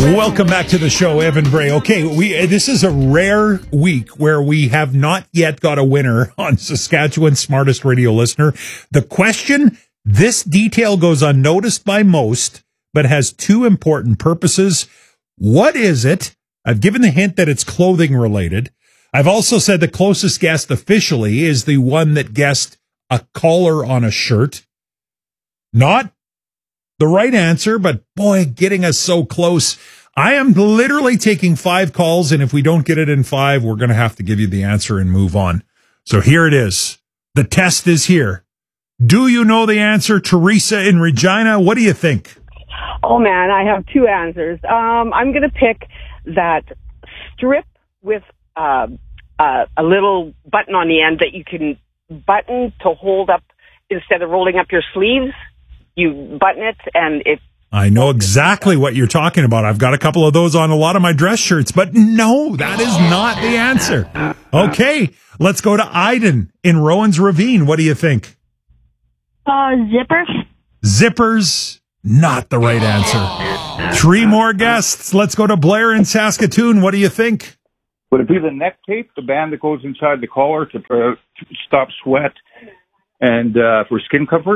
Welcome back to the show, Evan Bray. Okay, this is a rare week where we have not yet got a winner on Saskatchewan's Smartest Radio Listener. The question, this detail goes unnoticed by most, but has two important purposes. What is it? I've given the hint that it's clothing related. I've also said the closest guest officially is the one that guessed a collar on a shirt. Not the right answer, but boy, getting us so close. I am literally taking 5 calls, and if we don't get it in 5, we're going to have to give you the answer and move on. So here it is. The test is here. Do you know the answer, Teresa in Regina? What do you think? Oh, man, I have 2 answers. I'm going to pick that strip with a little button on the end that you can button to hold up instead of rolling up your sleeves. You button it, and it... I know exactly what you're talking about. I've got a couple of those on a lot of my dress shirts, but no, that is not the answer. Okay, let's go to Iden in Rowan's Ravine. What do you think? Zippers. Zippers, not the right answer. 3 more guests. Let's go to Blair in Saskatoon. What do you think? Would it be the neck tape, the band that goes inside the collar to stop sweat and for skin comfort?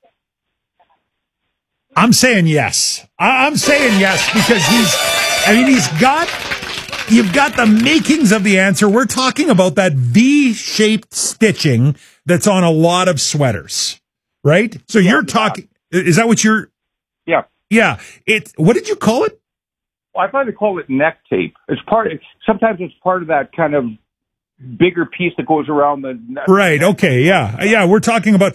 I'm saying yes. I'm saying yes because you've got the makings of the answer. We're talking about that V-shaped stitching that's on a lot of sweaters, right? So you're talking, is that what you're? Yeah. Yeah. What did you call it? Well, I find they call it neck tape. Sometimes it's part of that kind of bigger piece that goes around the neck. Right. Okay. Yeah. Yeah. We're talking about,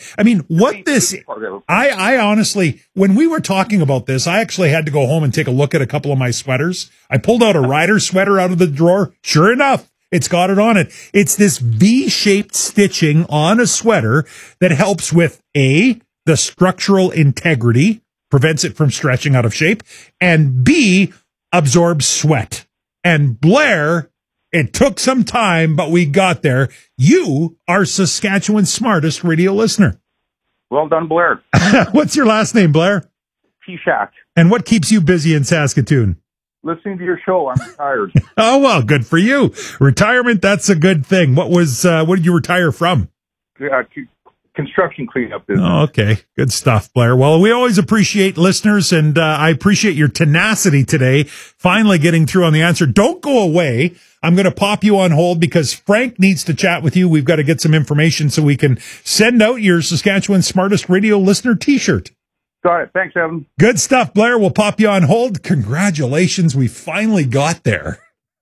I honestly, when we were talking about this, I actually had to go home and take a look at a couple of my sweaters. I pulled out a Ryder sweater out of the drawer. Sure enough, it's got it on it. It's this V-shaped stitching on a sweater that helps with A, the structural integrity, prevents it from stretching out of shape, and B, absorbs sweat. And Blair, it took some time, but we got there. You are Saskatchewan's Smartest Radio Listener. Well done, Blair. What's your last name, Blair? P-Shack. And what keeps you busy in Saskatoon? Listening to your show. I'm retired. Oh, well, good for you. Retirement, that's a good thing. What did you retire from? Construction cleanup business. Oh, okay. Good stuff, Blair. Well, we always appreciate listeners, and I appreciate your tenacity today, finally getting through on the answer. Don't go away. I'm going to pop you on hold because Frank needs to chat with you. We've got to get some information so we can send out your Saskatchewan Smartest Radio Listener T-shirt. Got it. Thanks, Evan. Good stuff, Blair. We'll pop you on hold. Congratulations. We finally got there.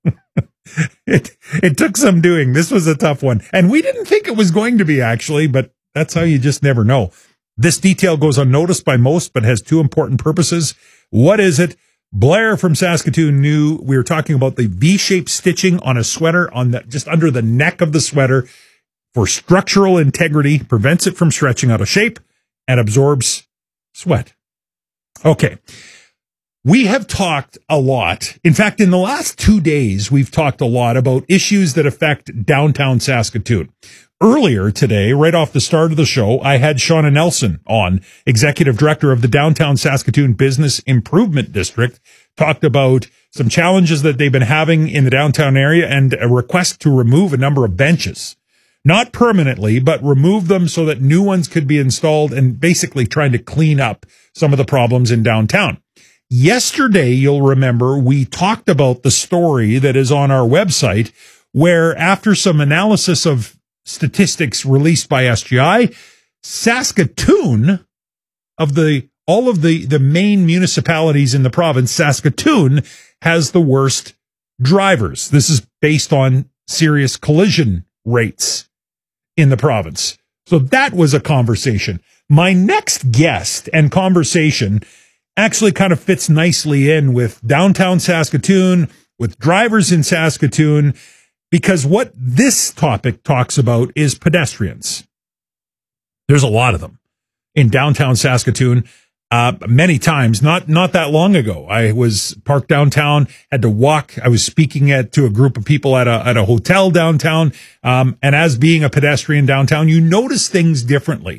It took some doing. This was a tough one. And we didn't think it was going to be, actually, but that's how you just never know. This detail goes unnoticed by most, but has 2 important purposes. What is it? Blair from Saskatoon knew we were talking about the V-shaped stitching on a sweater just under the neck of the sweater for structural integrity, prevents it from stretching out of shape, and absorbs sweat. Okay. We have talked a lot. In fact, in the last 2 days, we've talked a lot about issues that affect downtown Saskatoon. Earlier today, right off the start of the show, I had Shauna Nelson on, Executive Director of the Downtown Saskatoon Business Improvement District, talked about some challenges that they've been having in the downtown area and a request to remove a number of benches. Not permanently, but remove them so that new ones could be installed and basically trying to clean up some of the problems in downtown. Yesterday, you'll remember, we talked about the story that is on our website where after some analysis of statistics released by SGI, Saskatoon, of all of the main municipalities in the province, Saskatoon has the worst drivers. This is based on serious collision rates in the province. So that was a conversation. My next guest and conversation actually kind of fits nicely in with downtown Saskatoon, with drivers in Saskatoon, because what this topic talks about is pedestrians. There's a lot of them in downtown Saskatoon. Many times, not that long ago, I was parked downtown, had to walk. I was speaking to a group of people at a hotel downtown. And as being a pedestrian downtown, you notice things differently.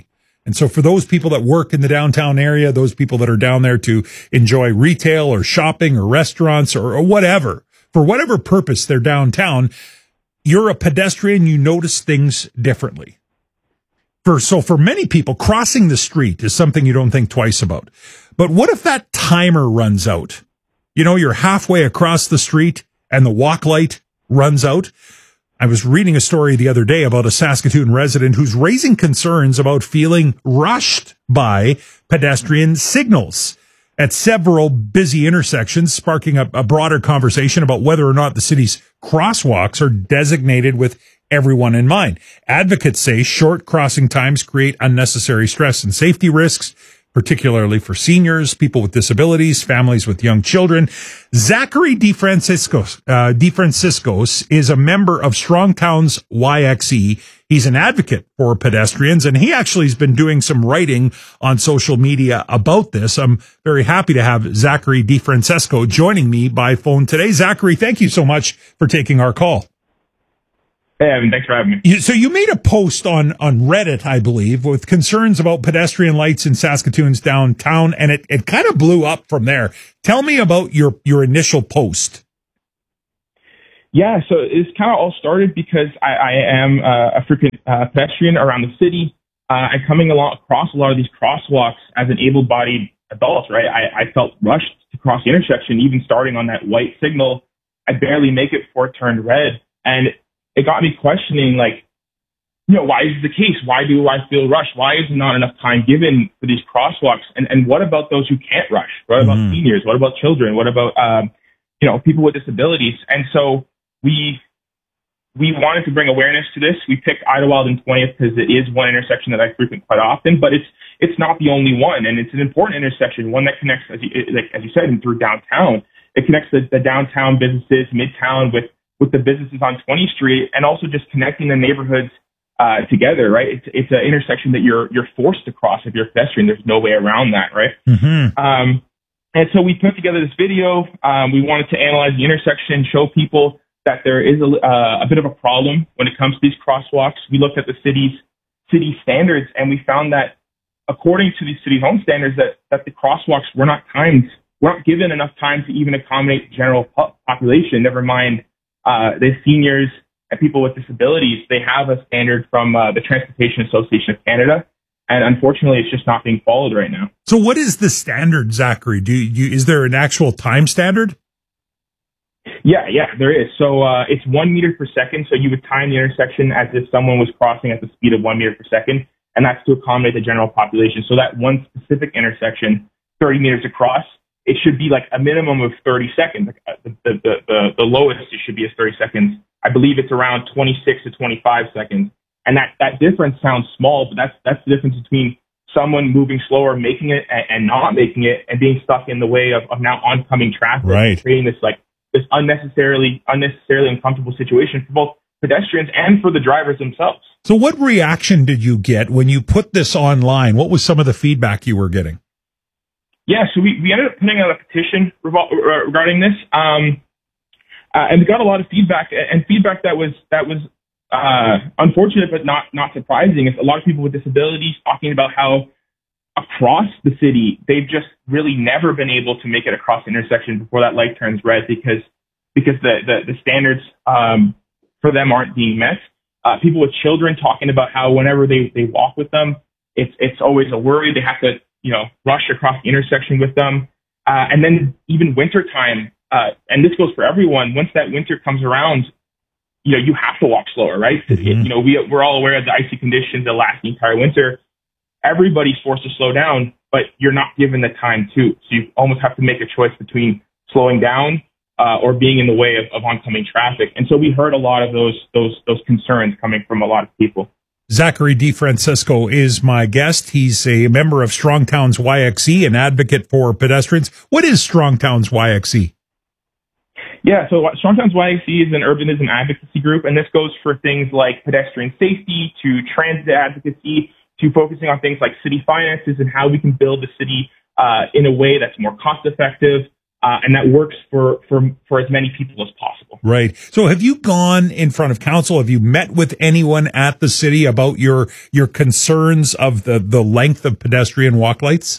And so for those people that work in the downtown area, those people that are down there to enjoy retail or shopping or restaurants or whatever, for whatever purpose they're downtown, you're a pedestrian, you notice things differently. So for many people, crossing the street is something you don't think twice about. But what if that timer runs out? You know, you're halfway across the street and the walk light runs out. I was reading a story the other day about a Saskatoon resident who's raising concerns about feeling rushed by pedestrian signals at several busy intersections, sparking a broader conversation about whether or not the city's crosswalks are designated with everyone in mind. Advocates say short crossing times create unnecessary stress and safety risks, particularly for seniors, people with disabilities, families with young children. Zachary DeFranciscos is a member of Strong Towns YXE. He's an advocate for pedestrians, and he actually has been doing some writing on social media about this. I'm very happy to have Zachary DeFrancisco joining me by phone today. Zachary, thank you so much for taking our call. Hey, Evan, thanks for having me. So you made a post on Reddit, I believe, with concerns about pedestrian lights in Saskatoon's downtown, and it kind of blew up from there. Tell me about your initial post. Yeah, so it's kind of all started because I am a frequent pedestrian around the city. I'm coming across a lot of these crosswalks as an able-bodied adult, right? I felt rushed to cross the intersection, even starting on that white signal. I barely make it before it turned red, and it got me questioning, like, you know, why is this the case? Why do I feel rushed? Why is not enough time given for these crosswalks? And what about those who can't rush? What about seniors? What about children? What about, people with disabilities? And so we wanted to bring awareness to this. We picked Idlewild and 20th because it is one intersection that I frequent quite often, but it's not the only one. And it's an important intersection, one that connects, as you said, through downtown. It connects the downtown businesses, Midtown with the businesses on 20th Street, and also just connecting the neighborhoods together, right? It's an intersection that you're forced to cross if you're a pedestrian. There's no way around that, right? Mm-hmm. And so we put together this video. We wanted to analyze the intersection, show people that there is a bit of a problem when it comes to these crosswalks. We looked at the city standards, and we found that according to the city's own standards, that the crosswalks were not given enough time to even accommodate the general population, never mind the seniors and people with disabilities. They have a standard from the Transportation Association of Canada, and unfortunately, it's just not being followed right now. So what is the standard, Zachary? Is there an actual time standard? Yeah, there is. So it's 1 meter per second. So you would time the intersection as if someone was crossing at the speed of 1 meter per second, and that's to accommodate the general population. So that one specific intersection, 30 meters across, it should be like a minimum of 30 seconds. The lowest it should be is 30 seconds. I believe it's around 26 to 25 seconds. And that difference sounds small, but that's the difference between someone moving slower, making it, and not making it, and being stuck in the way of now oncoming traffic, right, creating this unnecessarily uncomfortable situation for both pedestrians and for the drivers themselves. So what reaction did you get when you put this online? What was some of the feedback you were getting? Yeah, so we ended up putting out a petition regarding this, and we got a lot of feedback, and feedback that was unfortunate but not surprising. It's a lot of people with disabilities talking about how across the city they've just really never been able to make it across the intersection before that light turns red because the standards for them aren't being met. People with children talking about how whenever they walk with them, it's always a worry. They have to rush across the intersection with them. And then even wintertime, and this goes for everyone, once that winter comes around, you have to walk slower, right? Mm-hmm. We're all aware of the icy conditions that last the entire winter. Everybody's forced to slow down, but you're not given the time to. So you almost have to make a choice between slowing down or being in the way of oncoming traffic. And so we heard a lot of those concerns coming from a lot of people. Zachary DeFrancisco is my guest. He's a member of Strong Towns YXE, an advocate for pedestrians. What is Strong Towns YXE? Yeah, so Strong Towns YXE is an urbanism advocacy group, and this goes for things like pedestrian safety to transit advocacy to focusing on things like city finances and how we can build the city in a way that's more cost effective, and that works for as many people as possible. Right. So have you gone in front of council? Have you met with anyone at the city about your concerns of the length of pedestrian walk lights?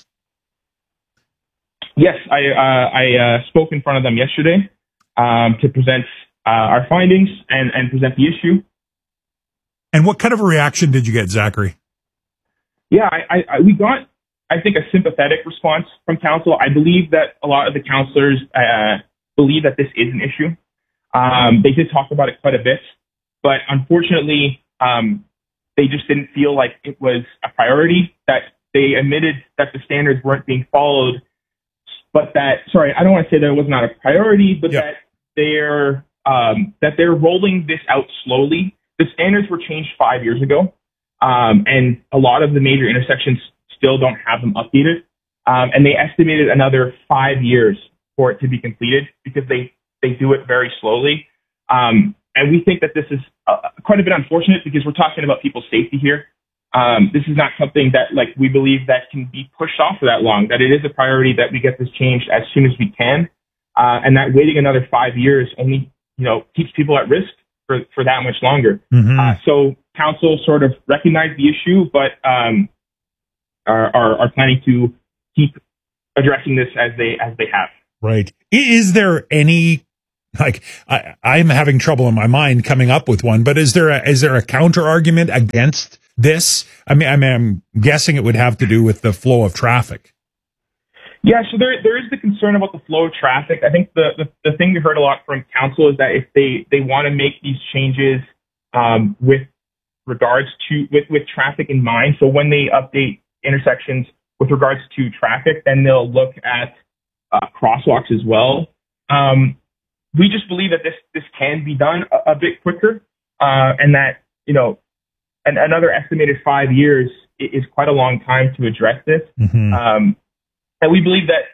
Yes, I spoke in front of them yesterday to present our findings and present the issue. And what kind of a reaction did you get, Zachary? Yeah, we got, I think, a sympathetic response from council. I believe that a lot of the councillors believe that this is an issue. They did talk about it quite a bit, but unfortunately, they just didn't feel like it was a priority, that they admitted that the standards weren't being followed, but I don't want to say that it was not a priority, but that they're rolling this out slowly. The standards were changed 5 years ago, and a lot of the major intersections still don't have them updated. And they estimated another 5 years for it to be completed because they do it very slowly. And we think that this is quite a bit unfortunate because we're talking about people's safety here. This is not something that we believe that can be pushed off for that long, that it is a priority that we get this changed as soon as we can. And that waiting another 5 years only, keeps people at risk for that much longer. Mm-hmm. So council sort of recognized the issue, but are planning to keep addressing this as they have. Right. Is there any, I'm having trouble in my mind coming up with one, but is there a counter argument against this? I mean, I'm guessing it would have to do with the flow of traffic. Yeah, so there is the concern about the flow of traffic. I think the thing we heard a lot from council is that if they want to make these changes with regards to with traffic in mind, so when they update intersections with regards to traffic, then they'll look at crosswalks as well. We just believe that this can be done a bit quicker, and that another estimated 5 years is quite a long time to address this. Mm-hmm. And we believe that,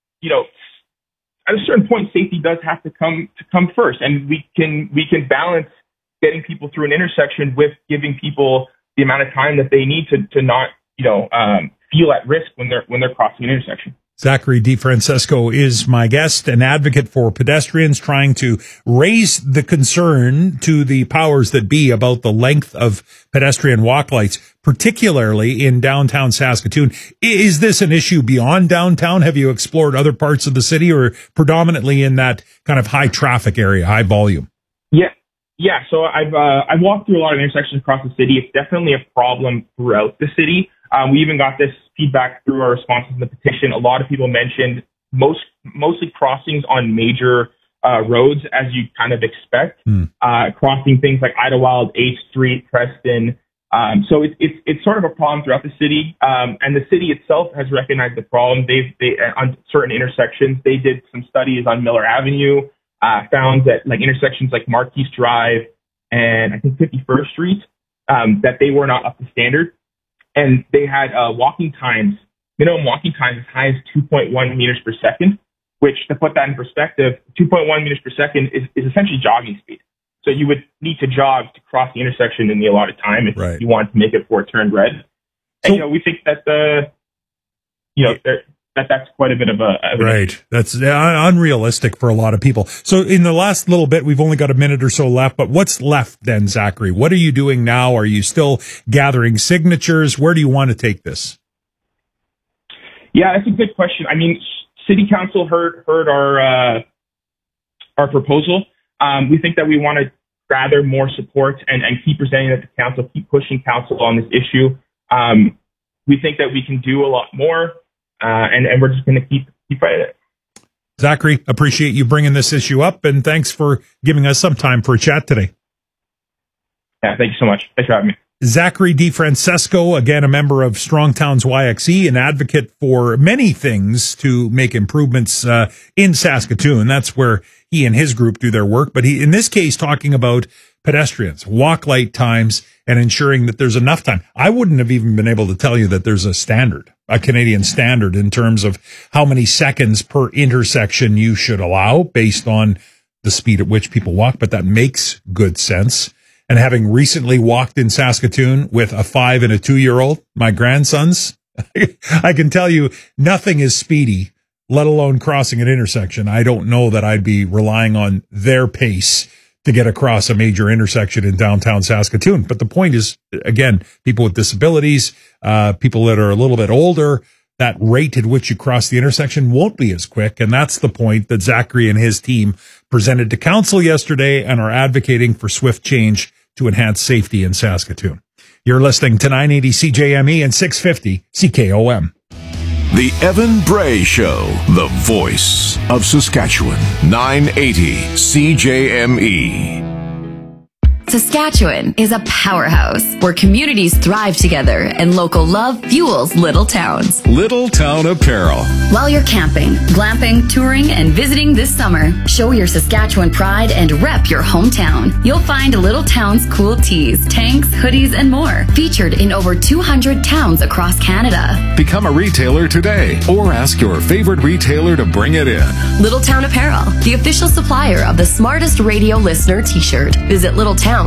at a certain point, safety does have to come first, and we can balance getting people through an intersection with giving people the amount of time that they need to not, feel at risk when they're crossing an intersection. Zachary DeFrancesco is my guest, an advocate for pedestrians, trying to raise the concern to the powers that be about the length of pedestrian walk lights, particularly in downtown Saskatoon. Is this an issue beyond downtown? Have you explored other parts of the city, or predominantly in that kind of high traffic area, high volume? Yeah. So I've walked through a lot of intersections across the city. It's definitely a problem throughout the city. We even got this feedback through our responses to the petition. A lot of people mentioned mostly crossings on major roads, as you kind of expect, crossing things like Idlewild, 8th Street, Preston. So it's sort of a problem throughout the city. And the city itself has recognized the problem. They on certain intersections, they did some studies on Miller Avenue, found that intersections like Marquise Drive and I think 51st Street, that they were not up to standard. And they had minimum walking times as high as 2.1 meters per second, which, to put that in perspective, 2.1 meters per second is essentially jogging speed. So you would need to jog to cross the intersection in the allotted time if you wanted to make it before it turned red. And, we think that that's quite a bit of a right. That's unrealistic for a lot of people. So in the last little bit, we've only got a minute or so left, but what's left then, Zachary? What are you doing now? Are you still gathering signatures? Where do you want to take this? Yeah, that's a good question. I mean, City Council heard our proposal. We think that we want to gather more support and keep presenting it to council, keep pushing council on this issue. We think that we can do a lot more. And we're just going to keep fighting it. Zachary, appreciate you bringing this issue up, and thanks for giving us some time for a chat today. Yeah, thank you so much. Thanks for having me. Zachary DeFrancesco, again, a member of Strong Towns YXE, an advocate for many things to make improvements in Saskatoon. That's where he and his group do their work. But he, in this case, talking about pedestrians, walk light times, and ensuring that there's enough time. I wouldn't have even been able to tell you that there's a standard, a Canadian standard, in terms of how many seconds per intersection you should allow based on the speed at which people walk. But that makes good sense. And having recently walked in Saskatoon with a 5 and a 2-year-old, my grandsons, I can tell you nothing is speedy let alone crossing an intersection. I don't know that I'd be relying on their pace to get across a major intersection in downtown Saskatoon. But the point is, again, people with disabilities, people that are a little bit older, that rate at which you cross the intersection won't be as quick. And that's the point that Zachary and his team presented to council yesterday and are advocating for swift change to enhance safety in Saskatoon. You're listening to 980 CJME and 650 CKOM. The Evan Bray Show, the voice of Saskatchewan. 980 CJME. Saskatchewan is a powerhouse where communities thrive together and local love fuels little towns. Little Town Apparel. While you're camping, glamping, touring, and visiting this summer, show your Saskatchewan pride and rep your hometown. You'll find Little Town's cool tees, tanks, hoodies, and more, featured in over 200 towns across Canada. Become a retailer today or ask your favorite retailer to bring it in. Little Town Apparel, the official supplier of the smartest radio listener t-shirt. Visit littletowns.com.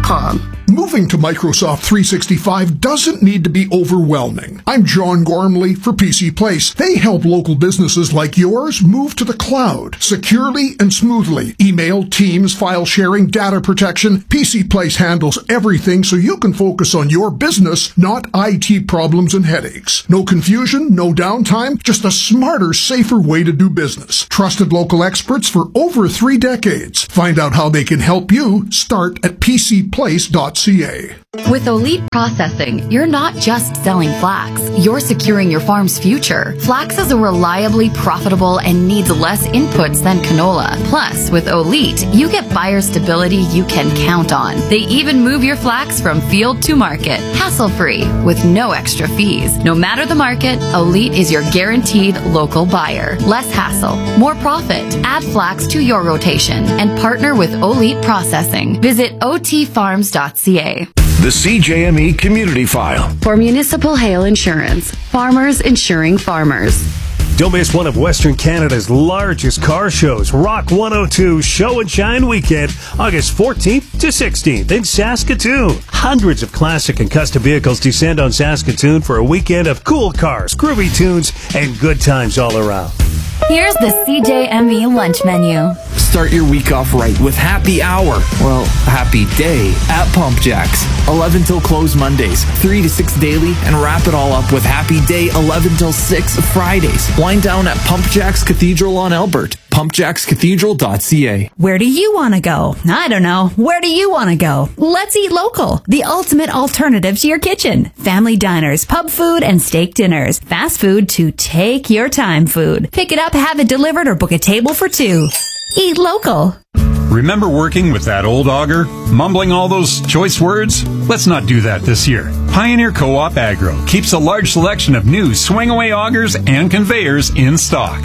Moving to Microsoft 365 doesn't need to be overwhelming. I'm John Gormley for PC Place. They help local businesses like yours move to the cloud securely and smoothly. Email, Teams, file sharing, data protection. PC Place handles everything so you can focus on your business, not IT problems and headaches. No confusion, no downtime, just a smarter, safer way to do business. Trusted local experts for over 3 decades. Find out how they can help you. Start at PCPlace.ca. With Elite Processing, you're not just selling flax, you're securing your farm's future. Flax is a reliably profitable and needs less inputs than canola. Plus, with Elite, you get buyer stability you can count on. They even move your flax from field to market, hassle-free, with no extra fees. No matter the market, Elite is your guaranteed local buyer. Less hassle, more profit. Add flax to your rotation and partner with Elite Processing. Visit otfarms.ca. The CJME Community File. For Municipal Hail Insurance, farmers insuring farmers. Don't miss one of Western Canada's largest car shows, Rock 102 Show and Shine Weekend, August 14th to 16th in Saskatoon. Hundreds of classic and custom vehicles descend on Saskatoon for a weekend of cool cars, groovy tunes, and good times all around. Here's the CJME lunch menu. Start your week off right with Happy Hour. Well, Happy Day at Pump Jacks. 11 till close Mondays, 3 to 6 daily, and wrap it all up with Happy Day 11 till 6 Fridays. Wind down at Pump Jacks Cathedral on Albert. PumpJacksCathedral.ca. Where do you want to go? I don't know. Where do you want to go? Let's Eat Local, the ultimate alternative to your kitchen. Family diners, pub food, and steak dinners. Fast food to take your time food. Pick it up, have it delivered, or book a table for 2. Eat local. Remember working with that old auger? Mumbling all those choice words? Let's not do that this year. Pioneer Co-op Agro keeps a large selection of new swing-away augers and conveyors in stock.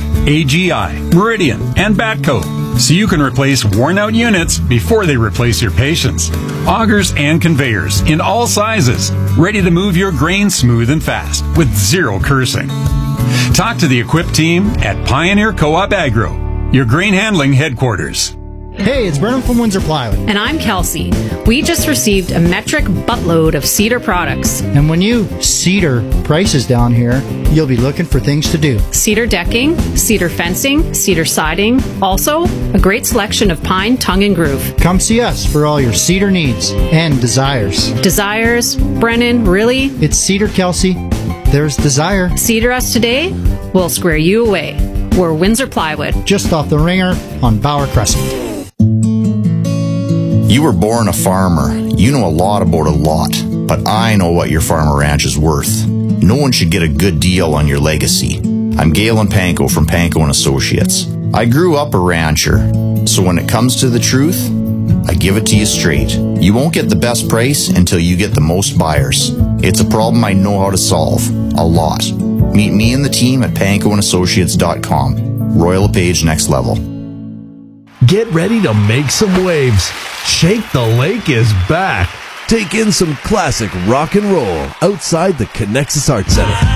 AGI, Meridian, and Batco. So you can replace worn-out units before they replace your patience. Augers and conveyors in all sizes. Ready to move your grain smooth and fast with zero cursing. Talk to the equipped team at Pioneer Co-op Agro, your grain handling headquarters. Hey, it's Brennan from Windsor Plywood. And I'm Kelsey. We just received a metric buttload of cedar products. And when you cedar prices down here, you'll be looking for things to do. Cedar decking, cedar fencing, cedar siding. Also, a great selection of pine, tongue, and groove. Come see us for all your cedar needs and desires. Desires? Brennan, really? It's Cedar, Kelsey. There's desire. Cedar us today, we'll square you away. We're Windsor Plywood. Just off the ringer on Bauer Crescent. You were born a farmer. You know a lot about a lot, but I know what your farm or ranch is worth. No one should get a good deal on your legacy. I'm Galen Panko from Panko & Associates. I grew up a rancher, so when it comes to the truth, I give it to you straight. You won't get the best price until you get the most buyers. It's a problem I know how to solve. A lot. Meet me and the team at pankoandassociates.com. Royal LePage Next Level. Get ready to make some waves. Shake the Lake is back. Take in some classic rock and roll outside the Connexus Arts Center.